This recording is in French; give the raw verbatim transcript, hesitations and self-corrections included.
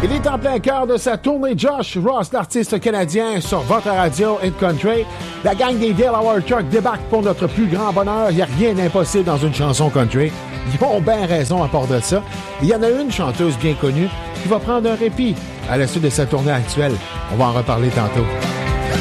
Il est en plein cœur de sa tournée Josh Ross, l'artiste canadien, sur votre radio Hit Country. La gang des Dale Howard Truck débarque pour notre plus grand bonheur. Il n'y a rien d'impossible dans une chanson country. Ils ont bien raison à part de ça. Il y en a une chanteuse bien connue qui va prendre un répit à la suite de sa tournée actuelle. On va en reparler tantôt.